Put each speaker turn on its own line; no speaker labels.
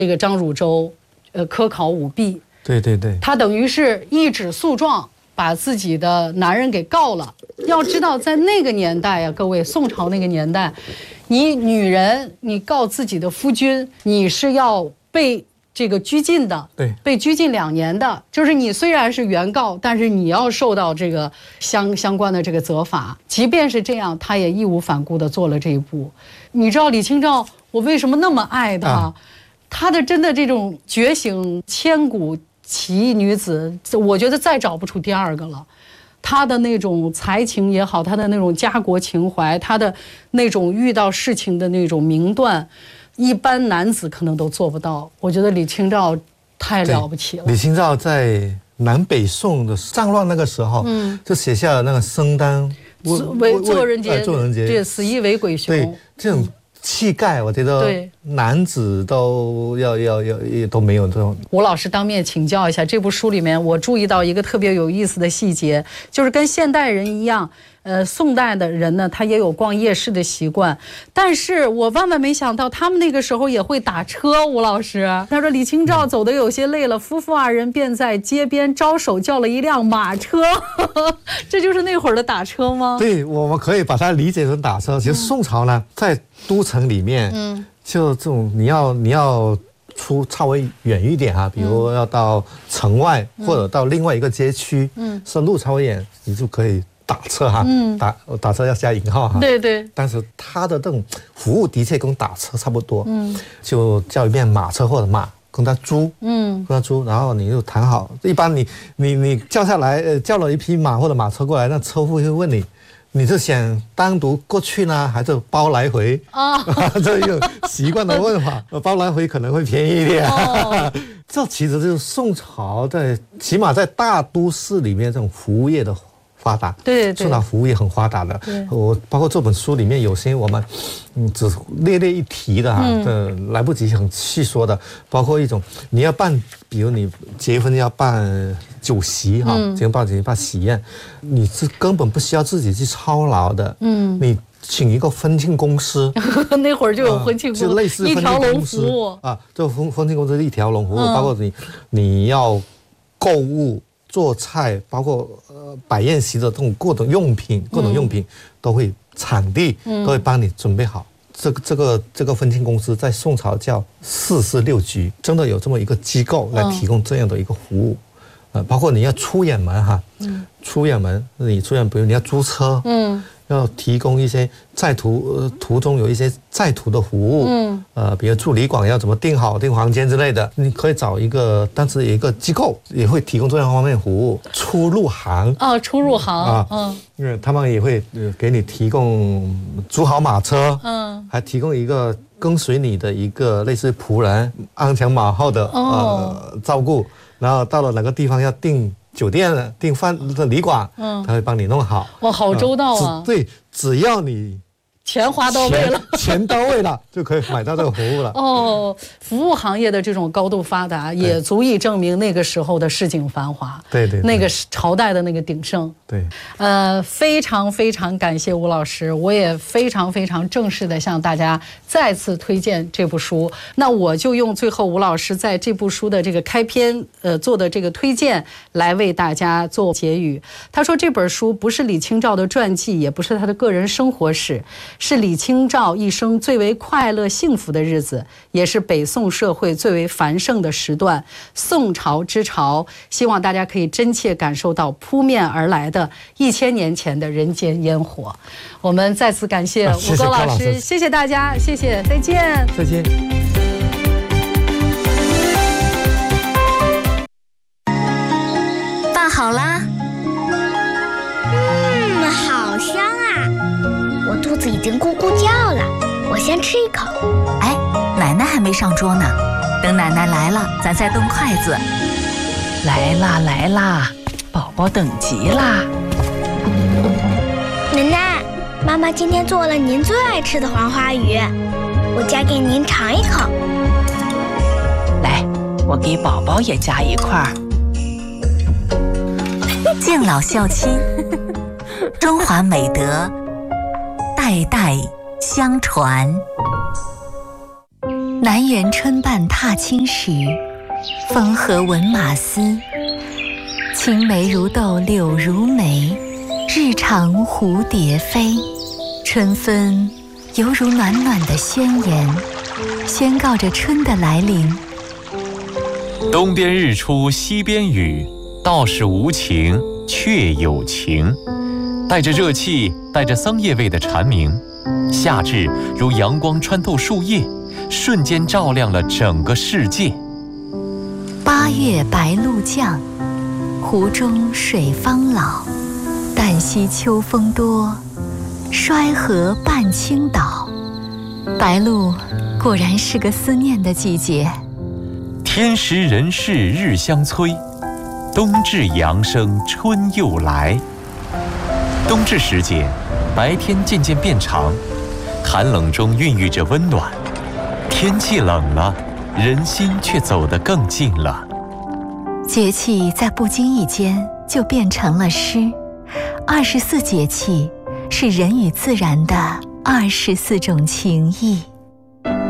这个张汝舟，科考舞弊。
对对对，
他等于是一纸诉状，把自己的男人给告了。要知道，在那个年代呀，各位，宋朝那个年代，你女人你告自己的夫君，你是要被这个拘禁的，
对，
被拘禁2年的。就是你虽然是原告，但是你要受到这个相关的这个责罚。即便是这样，他也义无反顾地做了这一步。你知道李清照，我为什么那么爱他？他的真的这种觉醒千古奇异女子，我觉得再找不出第二个了。他的那种才情也好，他的那种家国情怀，他的那种遇到事情的那种明断，一般男子可能都做不到。我觉得李清照太了不起了。
李清照在南北宋的战乱那个时候，就写下了那个生旦
做人节，对，死亦为鬼雄。
对，这种气概，我觉得男子都都没有这种。
吴老师当面请教一下，这部书里面我注意到一个特别有意思的细节，就是跟现代人一样，宋代的人呢，他也有逛夜市的习惯，但是我万万没想到，他们那个时候也会打车。吴老师他说，李清照走得有些累了，夫妇2人便在街边招手叫了一辆马车，这就是那会儿的打车吗？
对，我们可以把它理解成打车。其实宋朝呢，在都城里面，就这种你要出稍微远一点比如要到城外，或者到另外一个街区，是路稍微远，你就可以打车打车要加引号
对对。
但是他的这种服务的确跟打车差不多，就叫一遍马车或者马。跟他租，然后你就谈好。一般你叫下来，叫了一匹马或者马车过来，那车夫会问你，你是想单独过去呢，还是包来回？这一个习惯的问法，包来回可能会便宜一点。这其实就是宋朝起码在大都市里面这种服务业的发达，
对，
宋朝服务业很发达的。我包括这本书里面有些我们只略一提的来不及很细说的，包括一种你要办，比如你结婚要办酒席结婚办喜宴，你是根本不需要自己去操劳的，你请一个婚庆公司，
那会儿就有婚庆公司，
就类似
一条龙服务
这婚庆公司一条龙服务，包括你要购物。做菜，包括摆宴席的这种各种用品都会场地都会帮你准备好。这个婚庆公司在宋朝叫446局，真的有这么一个机构来提供这样的一个服务。包括你要出远门出远门，比如你要租车，要提供一些在途中有一些在途的服务，比如住旅馆要怎么订房间之类的，你可以找一个，当时有一个机构也会提供这样方面的服务。出入行因为他们也会给你提供租好马车，还提供一个跟随你的一个类似仆人，鞍前马后的照顾，然后到了哪个地方要订酒店了，订旅馆，他会帮你弄好。哇，
好周到啊！
对，只要你
钱花到位了，
钱到位了，就可以买到这个服务了。
服务行业的这种高度发达，也足以证明那个时候的市井繁华，
对，
那个朝代的那个鼎盛。
对，
非常非常感谢吴老师，我也非常非常正式的向大家再次推荐这部书。那我就用最后吴老师在这部书的这个开篇做的这个推荐来为大家做结语。他说，这本书不是李清照的传记，也不是他的个人生活史，是李清照一生最为快乐幸福的日子，也是北宋社会最为繁盛的时段，宋朝之潮。希望大家可以真切感受到扑面而来的1000年前的人间烟火。我们再次感谢吴高老师，谢谢大家，谢谢，再见，
再见。
饭好啦，
好香啊！我肚子已经咕咕叫了，我先吃一口。
哎，奶奶还没上桌呢，等奶奶来了，咱再动筷子。来啦来啦，宝宝等急啦。
奶奶，妈妈今天做了您最爱吃的黄花鱼，我夹给您尝一口。
来，我给宝宝也夹一块儿。敬老孝亲，中华美德代代相传。 南园春半踏青时，风和闻马嘶。青梅如豆柳如眉，日长蝴蝶飞。春分犹如暖暖的宣言，宣告着春的来临。
东边日出西边雨，道是无晴却有晴。带着热气，带着桑叶味的蝉鸣，夏至如阳光穿透树叶，瞬间照亮了整个世界。
8月白露降，湖中水方老。旦夕秋风多，衰河半倾倒。白露果然是个思念的季节。
天时人事日相催，冬至阳生春又来。冬至时节，白天渐渐变长，寒冷中孕育着温暖。天气冷了，人心却走得更近了。
节气在不经意间就变成了诗。24节气是人与自然的24种情谊。